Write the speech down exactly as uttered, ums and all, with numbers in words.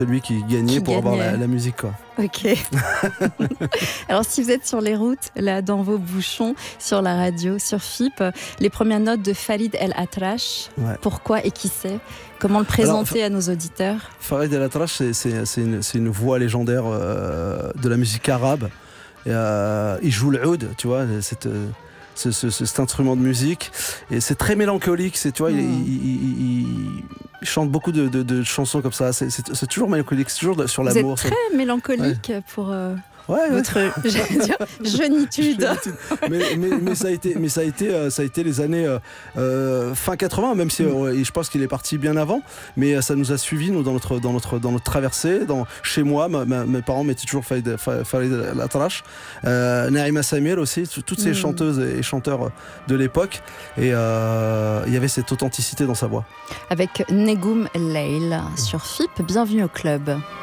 celui qui gagnait Qui pour gagnait. avoir la, la musique, quoi. Ok. Alors, si vous êtes sur les routes, là, dans vos bouchons, sur la radio, sur F I P, les premières notes de Farid El Atrache, Ouais. pourquoi et qui c'est? Comment le présenter Alors, à nos auditeurs? Farid El Atrache, c'est, c'est, c'est, une, c'est une voix légendaire euh, de la musique arabe. Et, euh, il joue le oud, tu vois, cette, ce, ce, cet instrument de musique. Et c'est très mélancolique, c'est, tu vois, mmh. il, il, il, il chante beaucoup de, de, de chansons comme ça. C'est, c'est, c'est toujours mélancolique, c'est toujours sur Vous l'amour. Vous êtes très sur... mélancolique ouais. pour... Euh... Ouais, votre ouais. dire, jeunitude. mais, mais, mais ça a été, mais ça a été, euh, ça a été les années euh, fin quatre-vingts, même si euh, je pense qu'il est parti bien avant. Mais euh, ça nous a suivis nous dans notre, dans notre, dans notre traversée. Dans, chez moi, ma, ma, mes parents mettaient toujours Farid El Atrache, euh, Naïma Samir aussi, toutes ces mm. chanteuses et chanteurs de l'époque. Et euh, il y avait cette authenticité dans sa voix. Avec Negoum Leil sur F I P, bienvenue au club.